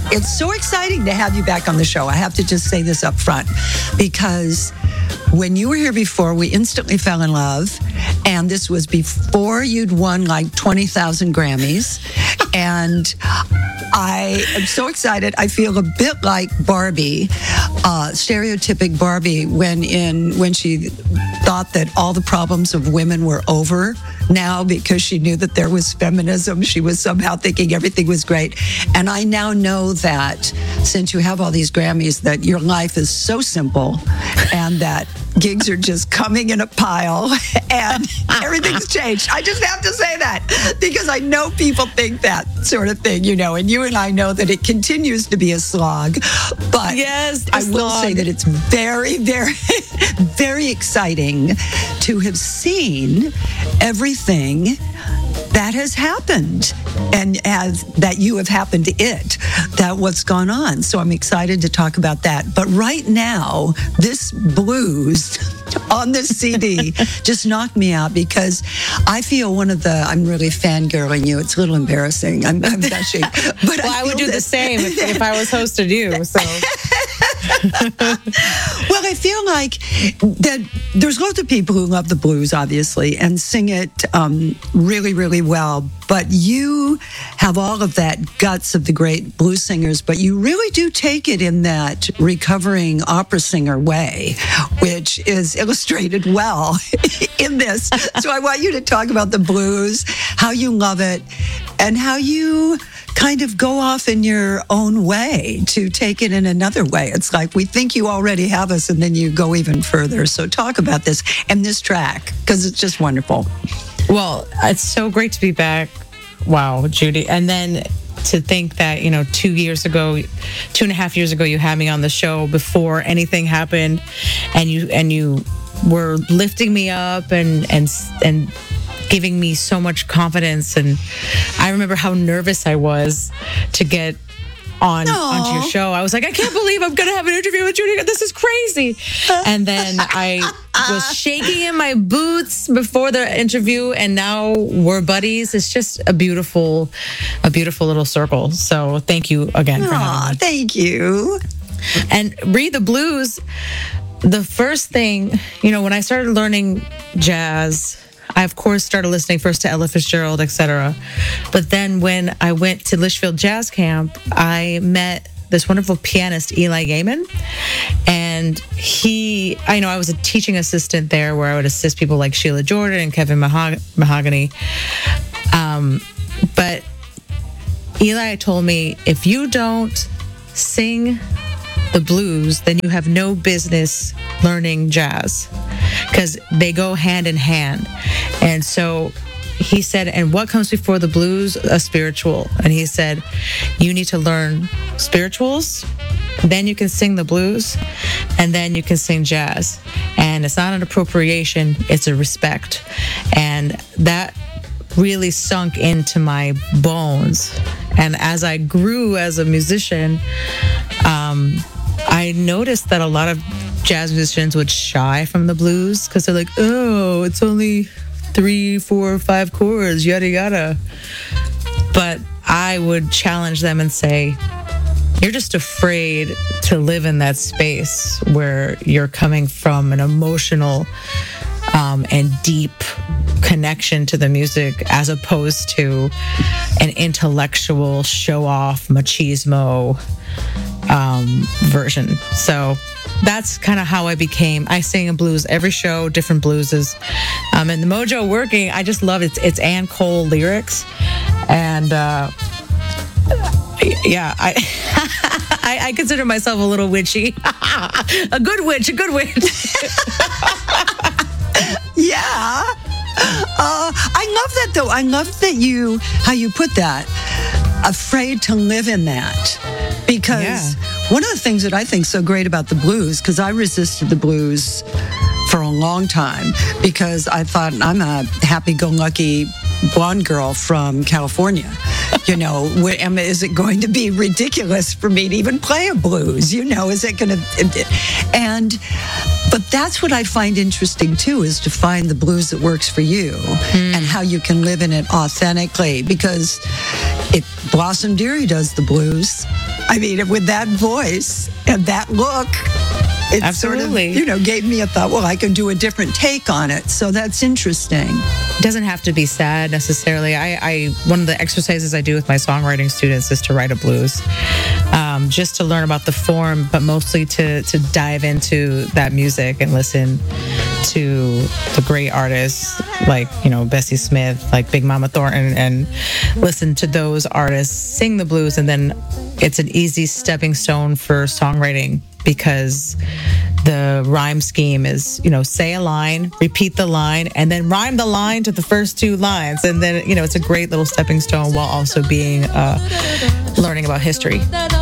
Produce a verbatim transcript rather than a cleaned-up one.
it's so exciting to have you back on the show. I have to just say this up front because when you were here before, we instantly fell in love. And this was before you'd won like twenty thousand Grammys. And I am so excited. I feel a bit like Barbie, uh, stereotypic Barbie, when in when she thought that all the problems of women were over now because she knew that there was feminism. She was somehow thinking everything was great. And I now know that since you have all these Grammys, that your life is so simple and that gigs are just coming in a pile and everything's changed. I just have to say that because I know people think that sort of thing, you know, and you and I know that it continues to be a slog. But yes, I will say that it's very, very, very exciting to have seen everything that has happened and as that you have happened to it, that what's gone on. So I'm excited to talk about that. But right now, this blues on this C D just knocked me out because I feel one of the, I'm really fangirling you. It's a little embarrassing. I'm, I'm gushing. But well, I, I would do that, the same if, if I was hosted you. So. Well, I feel like that there's lots of people who love the blues, obviously, and sing it um, really, really well. But you have all of that guts of the great blues singers, but you really do take it in that recovering opera singer way, which is illustrated well in this. So I want you to talk about the blues, how you love it, and how you kind of go off in your own way to take it in another way. It's like we think you already have us and then you go even further. So talk about this and this track because it's just wonderful. Well, it's so great to be back. Wow, Judy. And then to think that, you know, two years ago, two and a half years ago, you had me on the show before anything happened and you and you were lifting me up and and and giving me so much confidence. And I remember how nervous I was to get on Aww. onto your show. I was like, I can't believe I'm going to have an interview with Judy. This is crazy. And then I was shaking in my boots before the interview, and now we're buddies. It's just a beautiful, a beautiful little circle. So thank you again for having me. Thank you. And Read the Blues, the first thing, you know, when I started learning jazz, I, of course, started listening first to Ella Fitzgerald, et cetera. But then when I went to Litchfield Jazz Camp, I met this wonderful pianist, Eli Gaiman. And he, I know I was a teaching assistant there where I would assist people like Sheila Jordan and Kevin Mahog- Mahogany. Um, but Eli told me, if you don't sing the blues, then you have no business learning jazz because they go hand in hand. And so he said, and what comes before the blues? A spiritual. And he said, you need to learn spirituals, then you can sing the blues, and then you can sing jazz. And it's not an appropriation, it's a respect. And that really sunk into my bones. And as I grew as a musician, um, I noticed that a lot of jazz musicians would shy from the blues because they're like, oh, it's only three, four, five chords, yada, yada. But I would challenge them and say, you're just afraid to live in that space where you're coming from an emotional um, and deep connection to the music as opposed to an intellectual show-off machismo um, version. So that's kind of how I became. I sing a blues every show, different blueses. Um, and the Mojo Working, I just love it. It's, it's Ann Cole lyrics. And uh, yeah, I, I I consider myself a little witchy. A good witch, a good witch. Yeah. Uh, I love that, though. I love that you, how you put that, afraid to live in that. Because yeah. One of the things that I think is so great about the blues, because I resisted the blues for a long time, because I thought I'm a happy-go-lucky blonde girl from California. You know, is it going to be ridiculous for me to even play a blues? You know, is it going to... And... But that's what I find interesting, too, is to find the blues that works for you mm. and how you can live in it authentically. Because if Blossom Dearie does the blues, I mean, with that voice and that look, it Absolutely. sort of, you know, gave me a thought, well, I can do a different take on it. So that's interesting. It doesn't have to be sad necessarily. I, I one of the exercises I do with my songwriting students is to write a blues, um, just to learn about the form, but mostly to to dive into that music and listen to the great artists like, you know, Bessie Smith, like Big Mama Thornton, and listen to those artists sing the blues, and then it's an easy stepping stone for songwriting, because the rhyme scheme is, you know, say a line, repeat the line, and then rhyme the line to the first two lines. And then, you know, it's a great little stepping stone while also being uh, learning about history.